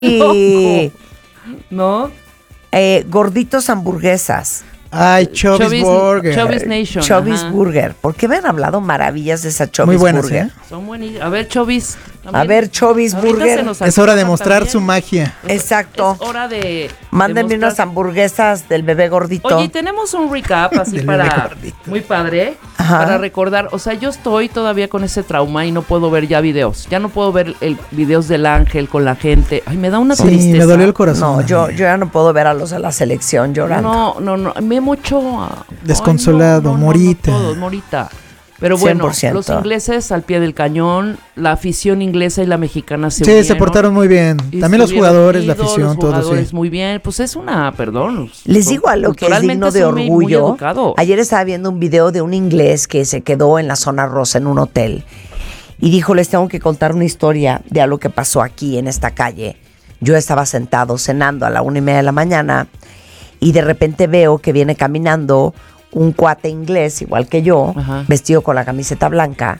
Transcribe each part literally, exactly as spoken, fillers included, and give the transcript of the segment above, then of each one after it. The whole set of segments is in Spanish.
Y... ¿No? Eh, gorditos hamburguesas. Ay, Chubby's Burger. Chubby's Nation. Chubby's ajá. Burger. ¿Por qué me han hablado maravillas de esa Chubby's Muy buenas, Burger? ¿eh? Son buenísimas. A ver, Chubby's. A ver, Chubby's Burger. Es hora de mostrar su magia. Exacto. Es hora de... Mándenme de unas mostrar... hamburguesas del bebé gordito. Oye, tenemos un recap así para... Muy padre. Ajá. Para recordar. O sea, yo estoy todavía con ese trauma y no puedo ver ya videos. Ya no puedo ver el videos del ángel con la gente. Ay, me da una sí, tristeza. me dolió el corazón. No, yo, yo ya no puedo ver a los de la selección llorando. No, no, no. Memo Ochoa. Desconsolado, Ay, no, no, Morita. No, no, todos, Morita. Pero bueno, cien por ciento. los ingleses al pie del cañón, la afición inglesa y la mexicana se Sí, unieron. se portaron muy bien. También los jugadores, la unidos, afición, los todo, jugadores sí. muy bien. Pues es una, perdón. Les digo algo que es digno de culturalmente son muy- muy orgullo. educados. Ayer estaba viendo un video de un inglés que se quedó en la zona rosa en un hotel y dijo, les tengo que contar una historia de algo que pasó aquí en esta calle. Yo estaba sentado cenando a la una y media de la mañana y de repente veo que viene caminando un cuate inglés, igual que yo, Ajá. vestido con la camiseta blanca,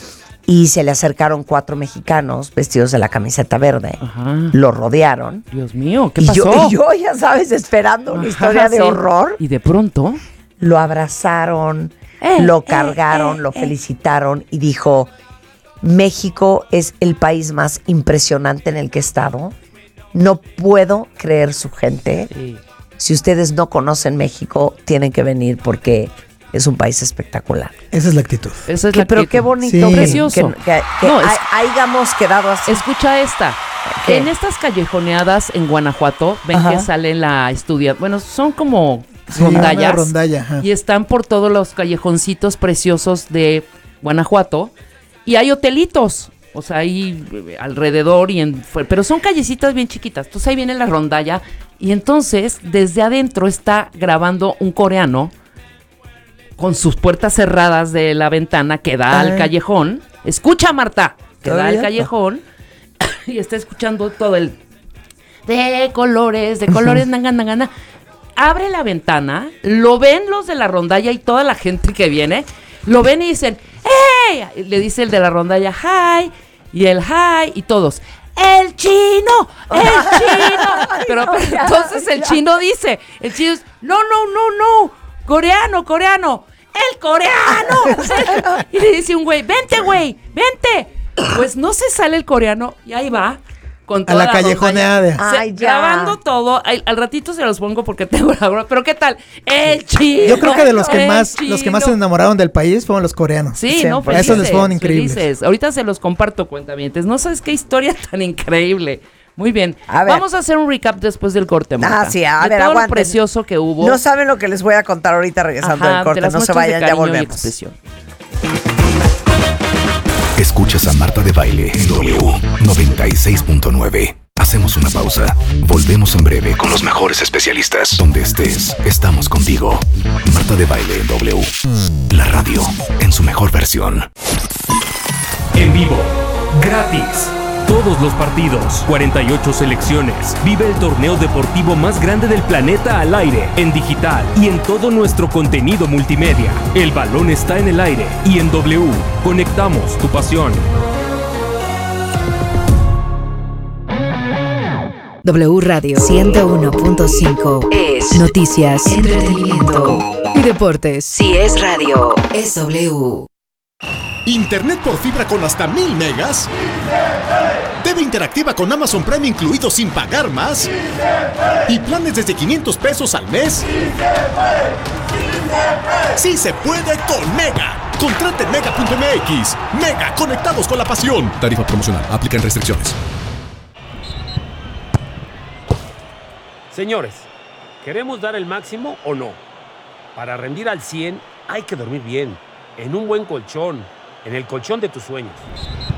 y se le acercaron cuatro mexicanos vestidos de la camiseta verde. Ajá. Lo rodearon. Dios mío, ¿qué Y pasó? yo, y yo, ya sabes, esperando una Ajá, historia de sí. horror. Y de pronto... Lo abrazaron, Eh, lo eh, cargaron, eh, lo eh. felicitaron y dijo, México es el país más impresionante en el que he estado. No puedo creer su gente. Sí. Si ustedes no conocen México, tienen que venir porque es un país espectacular. Esa es la actitud. Esa es Que- la pero actitud. qué bonito Sí. que, Precioso. que- que- que No, es- hay- hayamos quedado así. Escucha esta. ¿Qué? En estas callejoneadas en Guanajuato, ven Ajá. que sale la estudia. Bueno, son como Sí, una rondallas. rondalla, ajá. Y están por todos los callejoncitos preciosos de Guanajuato. Y hay hotelitos. O sea, ahí eh, alrededor y en... Pero son callecitas bien chiquitas. Entonces ahí viene la rondalla. Y entonces, desde adentro está grabando un coreano con sus puertas cerradas de la ventana que da Ay. al callejón. Escucha, Marta, que da al ¿Todavía? callejón. Y está escuchando todo el... De colores, de colores, nanga, nanga, nanga. Abre la ventana, lo ven los de la rondalla y toda la gente que viene, lo ven y dicen, ¡hey! Y le dice el de la rondalla, ¡hi! Y el ¡hi! Y todos, ¡el chino! ¡El chino! Pero, no, pero ya, entonces el ya. chino dice, el chino dice, no, no, no, no, coreano, coreano, ¡el coreano! Y le dice un güey, ¡vente, güey! ¡Vente! Pues no se sale el coreano y ahí va. Con A toda la callejoneada. rondalla. Se- Ay, ya. Grabando todo. Al, al ratito se los pongo porque tengo la broma. Pero ¿qué tal? El chino. Yo creo que de los que el más, los que más se chino. enamoraron del país fueron los coreanos. Sí, no, Siempre. A esos les felices, fueron increíbles. felices. Ahorita se los comparto, cuentavientes. No sabes qué historia tan increíble. Muy bien. A ver. Vamos a hacer un recap después del corte, Marta. Ah, sí, a de ver, todo aguanten. lo precioso que hubo. No saben lo que les voy a contar ahorita regresando Ajá, del corte. de las No se muestras de vayan, ya cariño y volvemos. expresión. Escuchas a Marta de Baile en W noventa y seis punto nueve. Hacemos una pausa. Volvemos en breve con los mejores especialistas. Donde estés, estamos contigo. Marta de Baile en W. La radio en su mejor versión. En vivo, gratis. Todos los partidos, cuarenta y ocho selecciones. Vive el torneo deportivo más grande del planeta al aire, en digital y en todo nuestro contenido multimedia. El balón está en el aire y en W. Conectamos tu pasión. W Radio ciento uno punto cinco es noticias, entretenimiento y deportes. Si es radio, es W. Internet por fibra con hasta mil megas. T V interactiva con Amazon Prime incluido sin pagar más. Y planes desde quinientos pesos al mes. Sí se puede con Mega. Contrate en mega punto m x. Mega, conectados con la pasión. Tarifa promocional. Aplican restricciones. Señores, ¿queremos dar el máximo o no? Para rendir al cien hay que dormir bien, en un buen colchón, en el colchón de tus sueños.